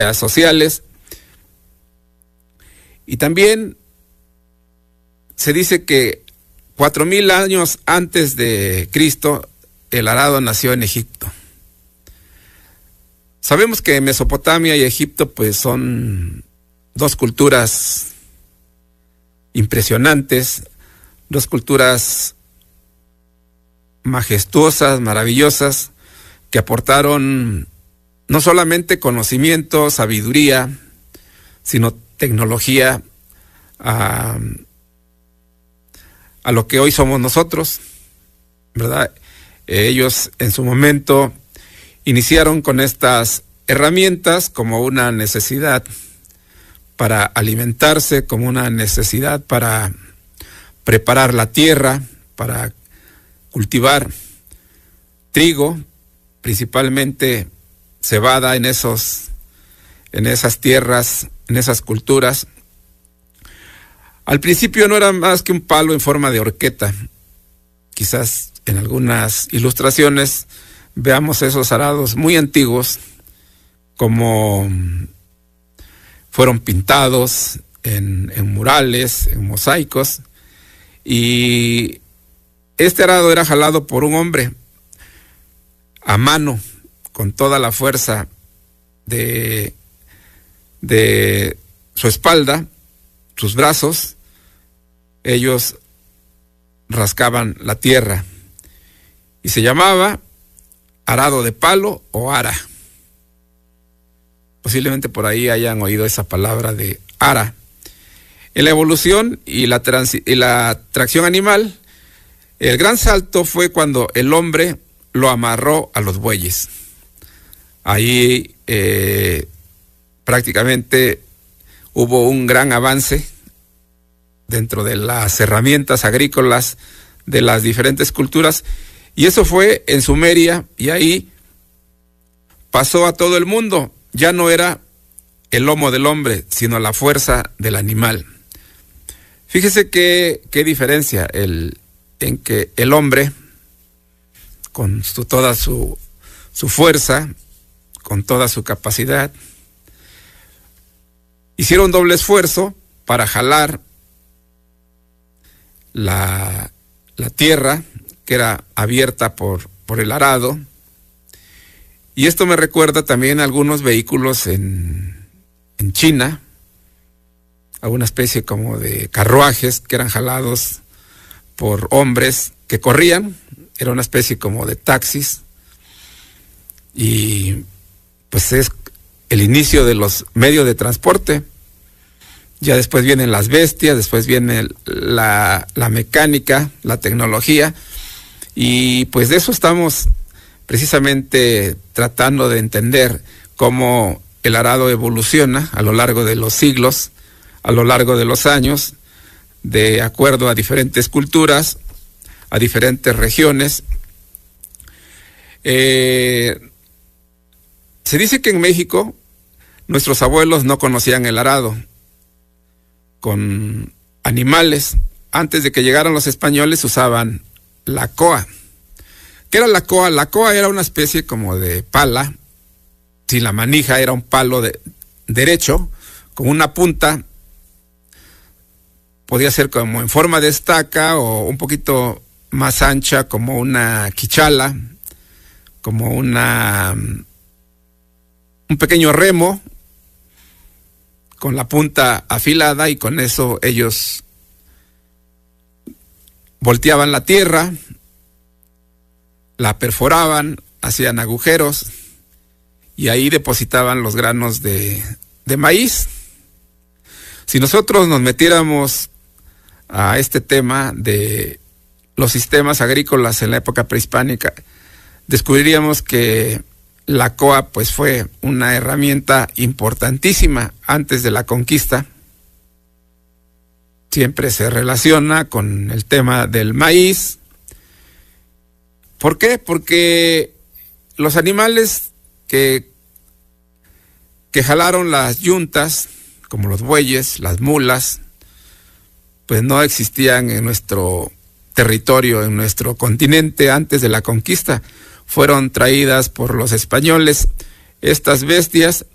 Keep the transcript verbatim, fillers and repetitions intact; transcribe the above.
sociales. Y también se dice que cuatro mil años antes de Cristo, el arado nació en Egipto. Sabemos que Mesopotamia y Egipto pues son dos culturas impresionantes, dos culturas majestuosas, maravillosas, que aportaron no solamente conocimiento, sabiduría, sino tecnología a, a lo que hoy somos nosotros, ¿verdad? Ellos en su momento iniciaron con estas herramientas como una necesidad para alimentarse, como una necesidad para preparar la tierra, para cultivar trigo, principalmente cebada en esos, en esas tierras, en esas culturas. Al principio no era más que un palo en forma de horqueta. Quizás en algunas ilustraciones veamos esos arados muy antiguos, como fueron pintados en, en murales, en mosaicos, y este arado era jalado por un hombre a mano, con toda la fuerza de, de su espalda, sus brazos. Ellos rascaban la tierra y se llamaba arado de palo o ara. Posiblemente por ahí hayan oído esa palabra de ara. En la evolución y la, transi- y la tracción animal, el gran salto fue cuando el hombre lo amarró a los bueyes. Ahí eh, prácticamente hubo un gran avance dentro de las herramientas agrícolas de las diferentes culturas, y eso fue en Sumeria, y ahí pasó a todo el mundo. Ya no era el lomo del hombre, sino la fuerza del animal. Fíjese qué, qué diferencia el, en que el hombre, con su, toda su, su fuerza, con toda su capacidad, hicieron doble esfuerzo para jalar la, la tierra que era abierta por, por el arado. Y esto me recuerda también a algunos vehículos en, en China, a una especie como de carruajes que eran jalados por hombres que corrían. Era una especie como de taxis, y pues es el inicio de los medios de transporte. Ya después vienen las bestias, después viene la, la mecánica, la tecnología, y pues de eso estamos precisamente tratando de entender cómo el arado evoluciona a lo largo de los siglos, a lo largo de los años, de acuerdo a diferentes culturas, a diferentes regiones. Eh, se dice que en México nuestros abuelos no conocían el arado. Con animales, antes de que llegaran los españoles, usaban la coa. ¿Qué era la coa? La coa era una especie como de pala, sin la manija, era un palo de, derecho, con una punta, podía ser como en forma de estaca o un poquito más ancha, como una quichala, como una un pequeño remo, con la punta afilada, y con eso ellos volteaban la tierra, la perforaban, hacían agujeros, y ahí depositaban los granos de, de maíz. Si nosotros nos metiéramos a este tema de los sistemas agrícolas en la época prehispánica, descubriríamos que la coa pues fue una herramienta importantísima antes de la conquista. Siempre se relaciona con el tema del maíz. ¿Por qué? Porque los animales que, que jalaron las yuntas, como los bueyes, las mulas, pues no existían en nuestro territorio, en nuestro continente antes de la conquista. Fueron traídas por los españoles estas bestias